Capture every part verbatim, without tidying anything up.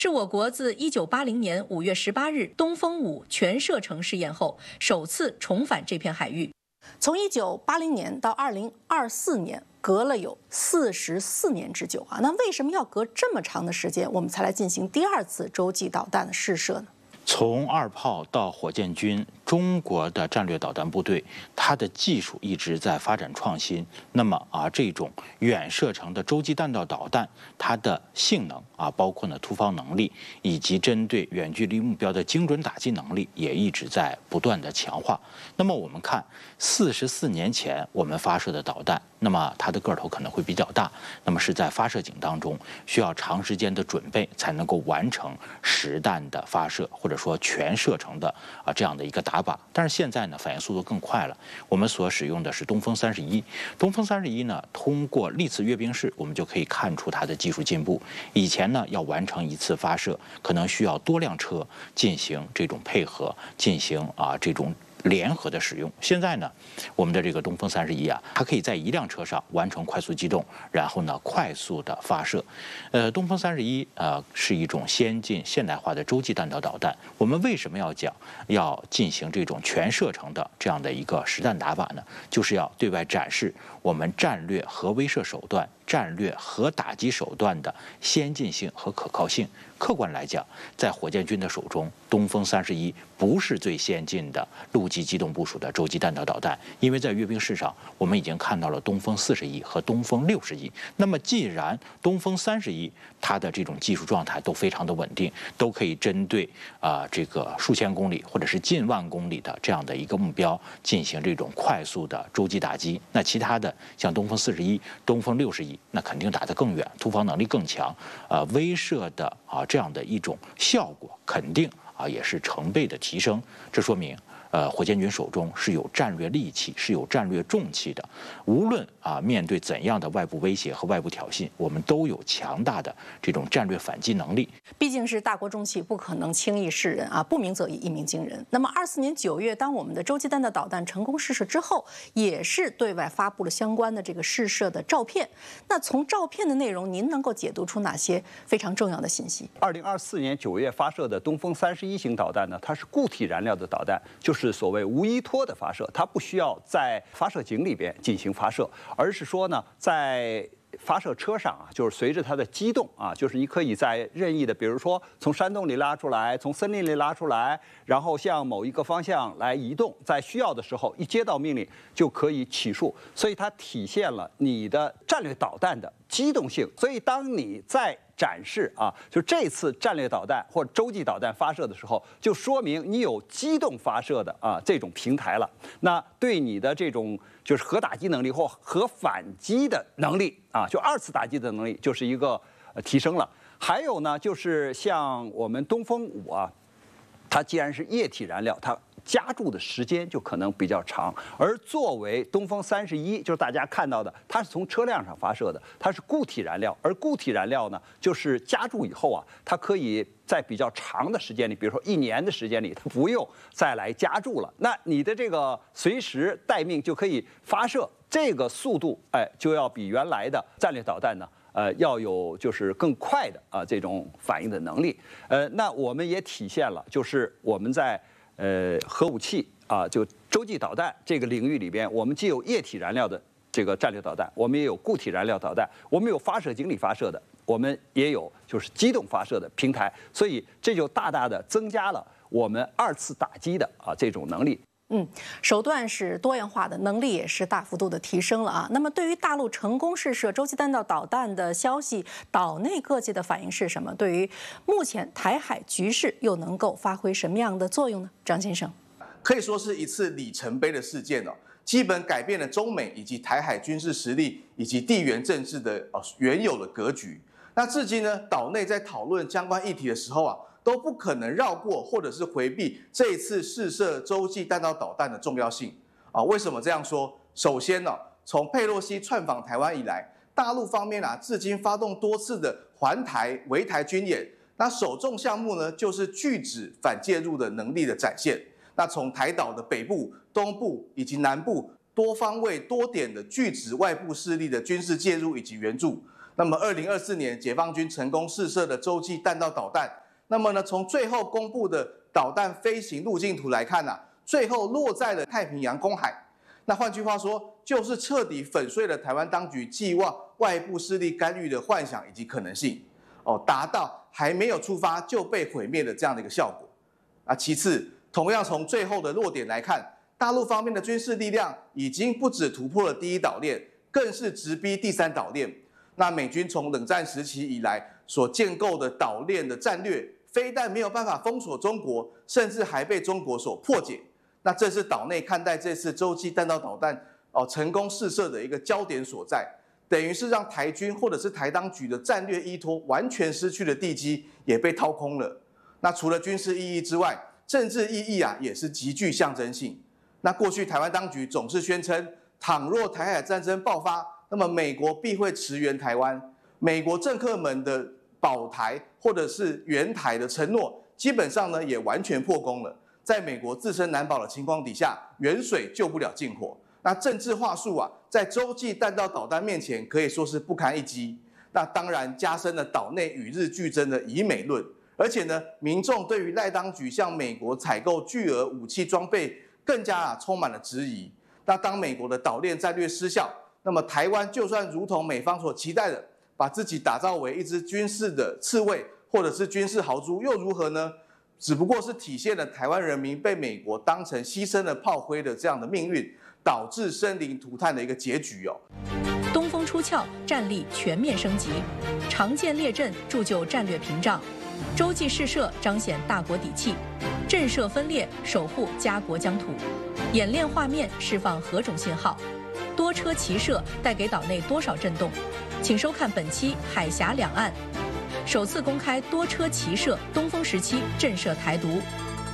是我国自一九八零年五月十八日东风五全射程试验后，首次重返这片海域。 从一九八零年到二零二四年，隔了有四十四年之久啊！那为什么要隔这么长的时间，我们才来进行第二次洲际导弹的试射呢？ 从二炮到火箭军，中国的战略导弹部队，它的技术一直在发展创新。那么啊，这种远射程的洲际弹道导弹，它的性能啊，包括呢突防能力，以及针对远距离目标的精准打击能力，也一直在不断的强化。那么我们看，四十四年前我们发射的导弹，那么它的个头可能会比较大，那么是在发射井当中需要长时间的准备才能够完成实弹的发射，或者说全射程的啊这样的一个打靶。但是现在呢，反应速度更快了，我们所使用的是东风三十一。东风三十一呢，通过历次阅兵式，我们就可以看出它的技术进步。以前呢，要完成一次发射，可能需要多辆车进行这种配合，进行啊这种联合的使用。现在呢，我们的这个东风三十一啊，它可以在一辆车上完成快速机动，然后呢快速的发射。呃，东风三十一呃是一种先进现代化的洲际弹道导弹。我们为什么要讲要进行这种全射程的这样的一个实弹打法呢？就是要对外展示我们战略核威慑手段、战略核打击手段的先进性和可靠性。客观来讲，在火箭军的手中，东风三十一不是最先进的陆基机动部署的洲际弹道导弹，因为在阅兵式上，我们已经看到了东风四十一和东风六十一。那么，既然东风三十一它的这种技术状态都非常的稳定，都可以针对啊、呃、这个数千公里或者是近万公里的这样的一个目标进行这种快速的洲际打击，那其他的像东风四十一、东风六十一，那肯定打得更远，突防能力更强，呃，威慑的啊这样的一种效果肯定啊也是成倍的提升。这说明呃火箭军手中是有战略利器，是有战略重器的。无论啊面对怎样的外部威胁和外部挑衅，我们都有强大的这种战略反击能力。 毕竟是大国重器，不可能轻易示人啊！不鸣则已，一鸣惊人。那么二四年九月，当我们的洲际弹道导弹成功试射之后，也是对外发布了相关的这个试射的照片。那从照片的内容，您能够解读出哪些非常重要的信息？ 二零二四年九月发射的东风三十一型导弹呢，它是固体燃料的导弹，就是所谓无依托的发射，它不需要在发射井里边进行发射，而是说呢，在发射车上啊，就是随着它的机动啊，就是你可以在任意的，比如说从山洞里拉出来，从森林里拉出来，然后向某一个方向来移动，在需要的时候一接到命令就可以起数，所以它体现了你的战略导弹的机动性。所以当你在展示啊，就这次战略导弹或者洲际导弹发射的时候，就说明你有机动发射的啊这种平台了。那对你的这种就是核打击能力或核反击的能力啊，就二次打击的能力就是一个呃提升了。还有呢，就是像我们东风五啊，它既然是液体燃料，它加注的时间就可能比较长，而作为东风三十一，就是大家看到的，它是从车辆上发射的，它是固体燃料，而固体燃料呢，就是加注以后啊，它可以在比较长的时间里，比如说一年的时间里，它不用再来加注了，那你的这个随时待命就可以发射，这个速度，哎，就要比原来的战略导弹呢。呃，要有就是更快的啊这种反应的能力，呃，那我们也体现了，就是我们在呃核武器啊，就洲际导弹这个领域里边，我们既有液体燃料的这个战略导弹，我们也有固体燃料导弹，我们有发射井里发射的，我们也有就是机动发射的平台，所以这就大大的增加了我们二次打击的啊这种能力。 嗯，手段是多样化的，能力也是大幅度的提升了啊。那么，对于大陆成功试射洲际弹道导弹的消息，岛内各界的反应是什么？对于目前台海局势又能够发挥什么样的作用呢？张先生， 可以说是一次里程碑的事件哦，基本改变了中美以及台海军事实力以及地缘政治的呃原有的格局。那至今呢，岛内在讨论相关议题的时候啊，都不可能绕过或者是回避这一次试射洲际弹道导弹的重要性啊。为什么这样说？首先呢、啊，从佩洛西窜访台湾以来，大陆方面啊，至今发动多次的环台、围台军演。那首重项目呢，就是拒止反介入的能力的展现。那从台岛的北部、东部以及南部多方位、多点的拒止外部势力的军事介入以及援助。 那么二零二四年解放军成功试射的洲际弹道导弹，那么呢，从最后公布的导弹飞行路径图来看呢、啊，最后落在了太平洋公海。那换句话说，就是彻底粉碎了台湾当局寄望外部势力干预的幻想以及可能性，哦，达到还没有出发就被毁灭的这样的一个效果。啊，其次，同样从最后的落点来看，大陆方面的军事力量已经不止突破了第一岛链，更是直逼第三岛链。那美军从冷战时期以来所建构的岛链的战略，非但没有办法封锁中国，甚至还被中国所破解。那这是岛内看待这次洲际弹道导弹哦成功试射的一个焦点所在，等于是让台军或者是台当局的战略依托完全失去了地基，也被掏空了。那除了军事意义之外，政治意义啊也是极具象征性。那过去台湾当局总是宣称，倘若台海战争爆发，那么美国必会驰援台湾。美国政客们的保台或者是援台的承诺，基本上呢也完全破功了。在美国自身难保的情况底下，远水救不了近火。那政治话术啊，在洲际弹道导弹面前可以说是不堪一击。那当然加深了岛内与日俱增的以美论，而且呢，民众对于赖当局向美国采购巨额武器装备更加啊充满了质疑。那当美国的岛链战略失效，那么台湾就算如同美方所期待的，把自己打造为一支军事的刺猬或者是军事豪猪，又如何呢？只不过是体现了台湾人民被美国当成牺牲了炮灰的这样的命运，导致生灵涂炭的一个结局哦。 东风出鞘，战力全面升级，常见列阵铸就战略屏障，洲际试射彰显大国底气，震慑分裂守护家国疆土，演练画面释放何种信号？多车齐射带给岛内多少震动？请收看本期《海峡两岸》。首次公开多车齐射，东风时期震慑台独。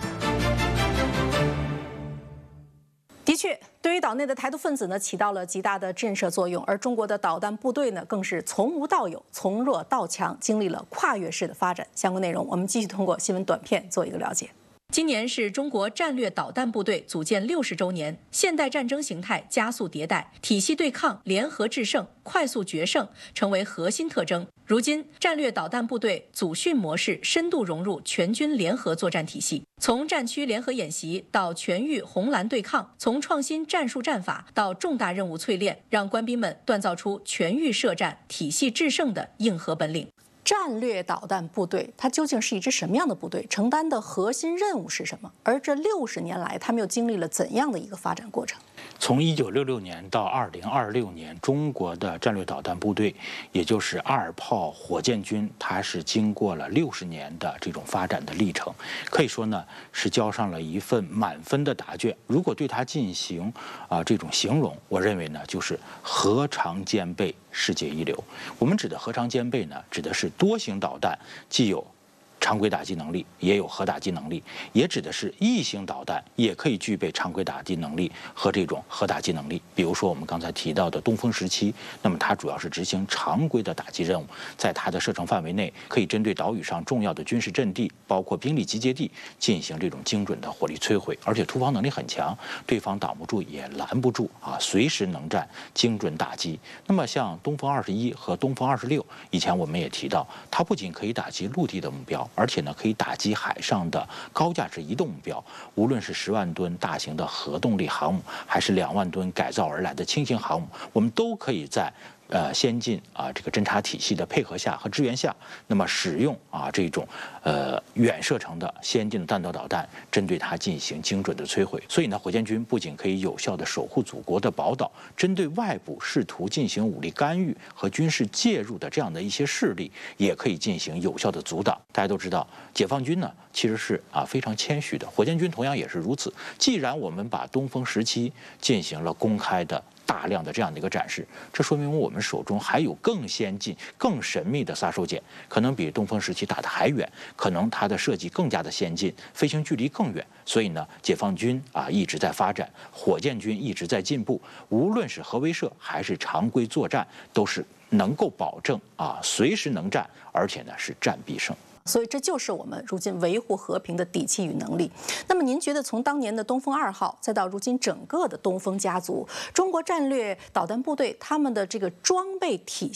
的确，对于岛内的台独分子呢，起到了极大的震慑作用，而中国的导弹部队呢，更是从无到有，从弱到强，经历了跨越式的发展。相关内容，我们继续通过新闻短片做一个了解。 今年是中国战略导弹部队组建六十周年，现代战争形态加速迭代，体系对抗、联合制胜、快速决胜成为核心特征。如今，战略导弹部队组训模式深度融入全军联合作战体系，从战区联合演习到全域红蓝对抗，从创新战术战法到重大任务淬炼，让官兵们锻造出全域设战、体系制胜的硬核本领。 战略导弹部队它究竟是一支什么样的部队？承担的核心任务是什么？而这六十年来，他们又经历了怎样的一个发展过程？ 从一九六六年到二零二六年，中国的战略导弹部队，也就是二炮火箭军，它是经过了六十年的这种发展的历程，可以说呢是交上了一份满分的答卷。如果对它进行啊、呃、这种形容，我认为呢就是核常兼备，世界一流。我们指的核常兼备呢，指的是多型导弹既有常规打击能力，也有核打击能力，也指的是异型导弹也可以具备常规打击能力和这种核打击能力。比如说我们刚才提到的东风时期，那么它主要是执行常规的打击任务，在它的射程范围内，可以针对岛屿上重要的军事阵地，包括兵力集结地，进行这种精准的火力摧毁，而且突防能力很强，对方挡不住也拦不住啊，随时能战，精准打击。那么像东风二十一和东风二十六，以前我们也提到，它不仅可以打击陆地的目标，而且呢，可以打击海上的高价值移动目标。无论是十万吨大型的核动力航母，还是两万吨改造而来的轻型航母，我们都可以在呃先进啊这个侦察体系的配合下和支援下，那么使用啊这种呃远射程的先进的弹道导弹，针对它进行精准的摧毁。所以呢，火箭军不仅可以有效的守护祖国的宝岛，针对外部试图进行武力干预和军事介入的这样的一些势力，也可以进行有效的阻挡。大家都知道，解放军呢其实是啊非常谦虚的，火箭军同样也是如此。既然我们把东风时期进行了公开的大量的这样的一个展示，这说明我们手中还有更先进、更神秘的杀手锏，可能比东风时期打得还远，可能它的设计更加的先进，飞行距离更远。所以呢，解放军啊一直在发展，火箭军一直在进步，无论是核威慑还是常规作战，都是能够保证啊随时能战，而且呢是战必胜。 所以这就是我们如今维护和平的底气与能力。那么您觉得从当年的东风二号，再到如今整个的东风家族，中国战略导弹部队他们的这个装备体系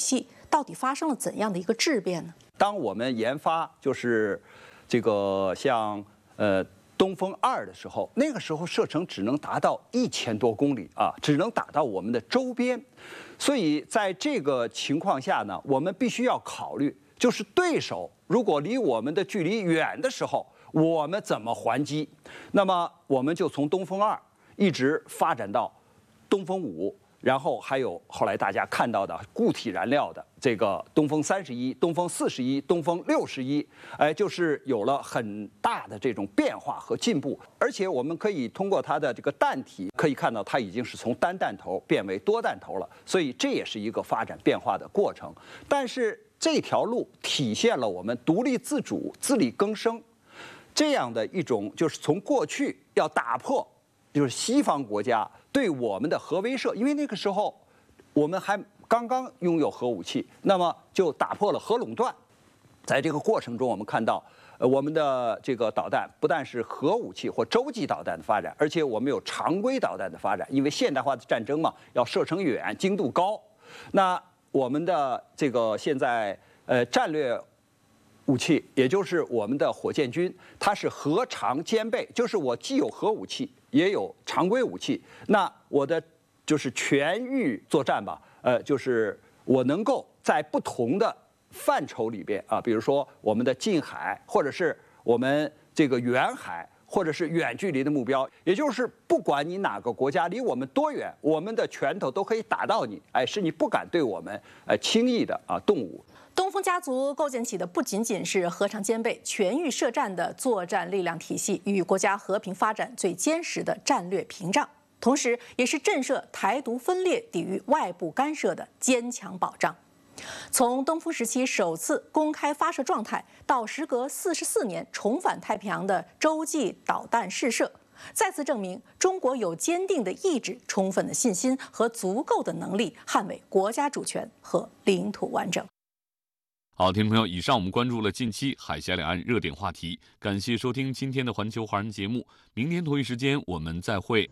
到底发生了怎样的一个质变呢？ 当我们研发就是这个像呃东风二的时候，那个时候射程只能达到一千多公里啊，只能打到我们的周边。所以在这个情况下呢，我们必须要考虑，就是对手如果离我们的距离远的时候，我们怎么还击？那么我们就从东风二一直发展到东风五，然后还有后来大家看到的固体燃料的这个东风三十一、东风四十一、东风六十一，哎，就是有了很大的这种变化和进步。而且我们可以通过它的这个弹体可以看到，它已经是从单弹头变为多弹头了，所以这也是一个发展变化的过程。但是这条路体现了我们独立自主、自力更生这样的一种，就是从过去要打破，就是西方国家对我们的核威慑，因为那个时候我们还刚刚拥有核武器，那么就打破了核垄断。在这个过程中，我们看到，呃，我们的这个导弹不但是核武器或洲际导弹的发展，而且我们有常规导弹的发展。因为现代化的战争嘛，要射程远、精度高。那我们的这个现在呃战略武器，也就是我们的火箭军，它是核常兼备，就是我既有核武器，也有常规武器。那我的就是全域作战吧，呃，就是我能够在不同的范畴里边啊，比如说我们的近海，或者是我们这个远海，或者是远距离的目标，也就是不管你哪个国家离我们多远，我们的拳头都可以打到你，哎，使你不敢对我们呃轻易的啊动武。 东风家族构建起的不仅仅是核常兼备、全域设战的作战力量体系与国家和平发展最坚实的战略屏障，同时也是震慑台独分裂、抵御外部干涉的坚强保障。从东风时期首次公开发射状态，到时隔四十四年重返太平洋的洲际导弹试射，再次证明中国有坚定的意志、充分的信心和足够的能力捍卫国家主权和领土完整。 好，听众朋友，以上我们关注了近期海峡两岸热点话题，感谢收听今天的环球华人节目，明天同一时间我们再会。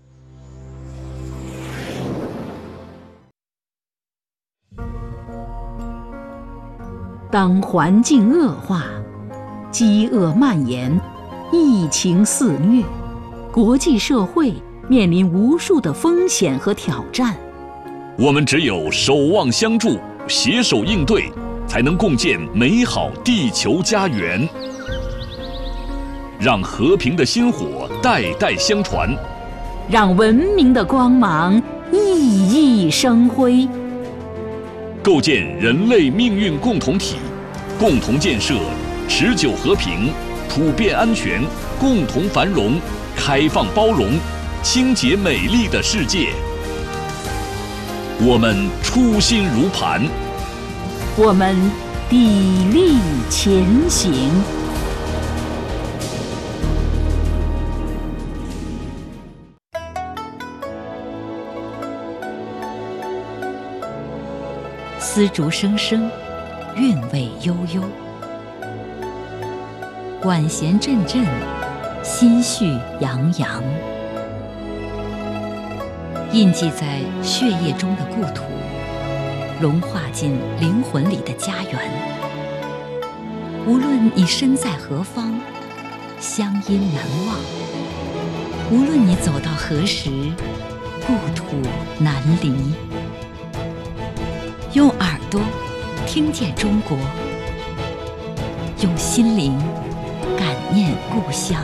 当环境恶化、饥饿蔓延、疫情肆虐，国际社会面临无数的风险和挑战， 我们只有守望相助，携手应对，才能共建美好地球家园，让和平的薪火代代相传， 让文明的光芒熠熠生辉， 构建人类命运共同体，共同建设持久和平、普遍安全、共同繁荣、开放包容、清洁美丽的世界。我们初心如磐， 我们砥砺前行。丝竹声声，韵味悠悠，管弦阵阵，心绪洋洋。印记在血液中的故土，融化进灵魂里的家园。无论你身在何方，乡音难忘；无论你走到何时，故土难离。用耳朵听见中国，用心灵感念故乡。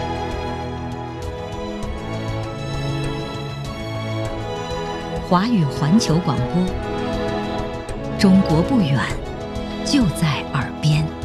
华语环球广播，中国不远，就在耳边。